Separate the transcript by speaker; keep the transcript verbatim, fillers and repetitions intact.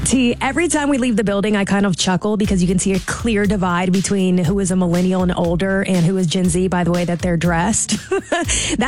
Speaker 1: T, every time we leave the building, I kind of chuckle because you can see a clear divide between who is a millennial and older and who is Gen Z by the way that they're dressed. That's